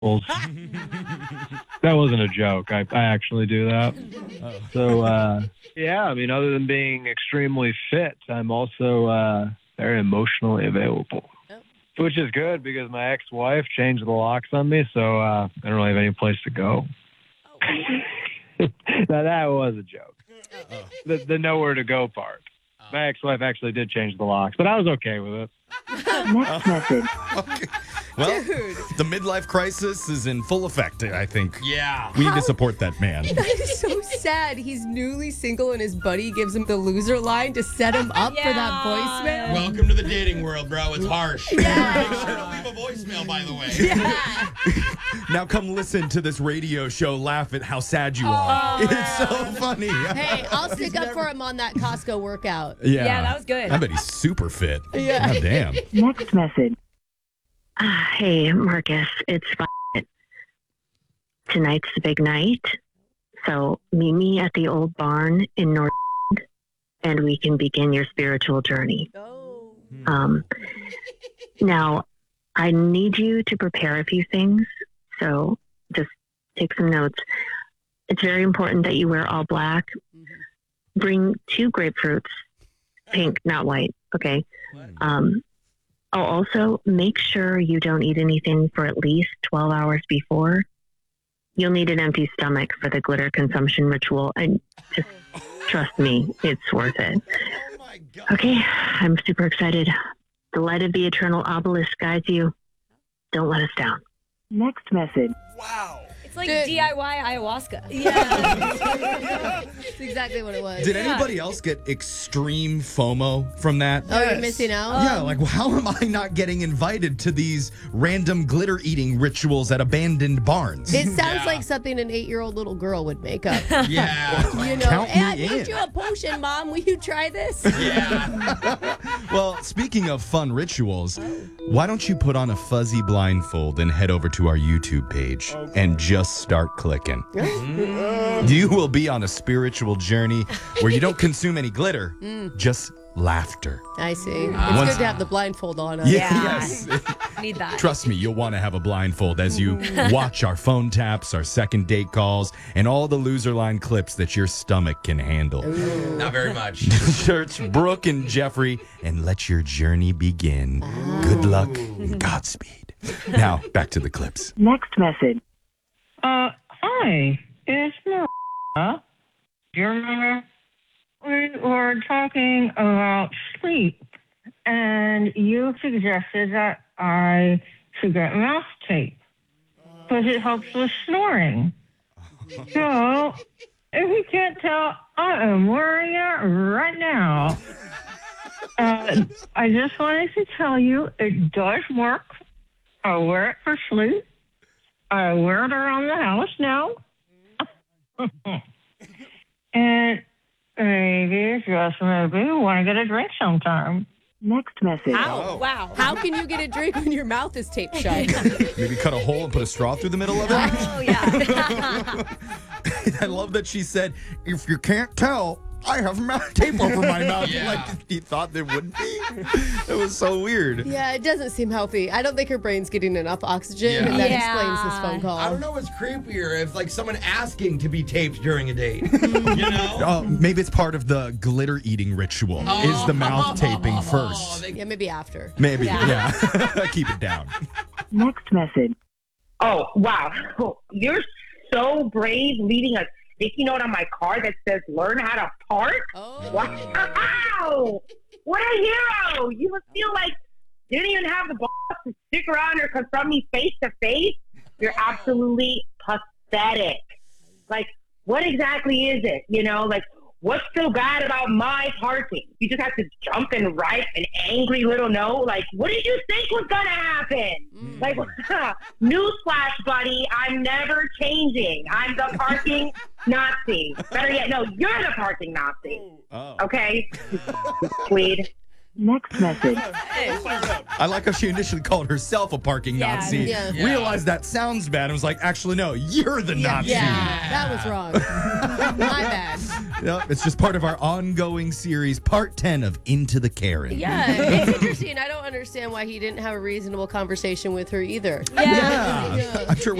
Well, that wasn't a joke. I actually do that. So, yeah, I mean, other than being extremely fit, I'm also very emotionally available, which is good because my ex-wife changed the locks on me, so I don't really have any place to go. Now, that was a joke. The nowhere to go part. My ex-wife actually did change the locks, but I was okay with it. Next message. Okay. Well, Dude. the midlife crisis is in full effect, I think. Yeah. We need to support that man. That is so sad. He's newly single and his buddy gives him the loser line to set him up for that voicemail. Welcome to the dating world, bro. It's harsh. Yeah. Make sure to leave a voicemail, by the way. Yeah. Now come listen to this radio show, laugh at how sad you are. It's so funny. Hey, I'll stick up for him on that Costco workout. Yeah, that was good. I bet he's super fit. Yeah. God damn. Next message. Hey, Marcus, it's Violet. Tonight's the big night. So meet me at the old barn in North and we can begin your spiritual journey. Oh. Now, I need you to prepare a few things. So just take some notes. It's very important that you wear all black. Bring 2 grapefruits, pink, not white. Okay. I'll also make sure you don't eat anything for at least 12 hours before. You'll need an empty stomach for the glitter consumption ritual, and just trust me, it's worth it. Oh, my God. Okay, I'm super excited. The light of the eternal obelisk guides you. Don't let us down. Next message. Wow. It's like Dude. DIY ayahuasca. Yeah. That's exactly what it was. Did anybody else get extreme FOMO from that? Oh, you're missing out? Yeah, like, how am I not getting invited to these random glitter eating rituals at abandoned barns? It sounds Yeah. like something an 8-year-old little girl would make up. Yeah. You know, Count hey, I me made in. you a potion, Mom. Will you try this? Yeah. Well, speaking of fun rituals, why don't you put on a fuzzy blindfold and head over to our YouTube page and just start clicking. You will be on a spiritual journey where you don't consume any glitter, just laughter. I see. It's Once- good to have the blindfold on. Yes. Need that. Trust me, you'll want to have a blindfold as you watch our phone taps, our second date calls, and all the loser line clips that your stomach can handle. Not very much. Search Brooke and Jeffrey and let your journey begin. Good luck and Godspeed. Now, back to the clips. Next message. Hi, it's Maria. Do you remember we were talking about sleep, and you suggested that I should get mouth tape because it helps with snoring. So, if you can't tell, I am wearing it right now. I just wanted to tell you it does work. I wear it for sleep. I wear it around the house now. And maybe, just maybe, we want to get a drink sometime. Next message. Ow, wow. How can you get a drink when your mouth is taped shut? Maybe cut a hole and put a straw through the middle of it. Oh, yeah. I love that she said, if you can't tell, I have tape over my mouth. Yeah. Like he thought there wouldn't be. It was so weird. Yeah, it doesn't seem healthy. I don't think her brain's getting enough oxygen, Yeah. and that Yeah. explains this phone call. I don't know what's creepier if like someone asking to be taped during a date. You know? Maybe it's part of the glitter eating ritual. Is the mouth taping first? Yeah, maybe after. Maybe, Yeah. yeah. Keep it down. Next message. Oh, wow. You're so brave leaving a sticky note on my car that says learn how to park. Oh. Wow. What a hero. You must feel like you didn't even have the balls to stick around or confront me face to face. You're absolutely pathetic. Like, what exactly is it? You know, like, what's so bad about my parking? You just have to jump and write an angry little note? Like, what did you think was going to happen? Like, newsflash, buddy, I'm never changing. I'm the parking Nazi. Better yet, no, you're the parking Nazi. Oh. Okay? Tweed. Next message. I like how she initially called herself a parking Yeah. Nazi. Yeah. Realized that sounds bad and was like, actually, no, you're the Nazi. Yeah, that was wrong. My bad. Yep, it's just part of our ongoing series, part 10 of Into the Karen. Yeah, it's interesting. I don't understand why he didn't have a reasonable conversation with her either. Yeah. I'm sure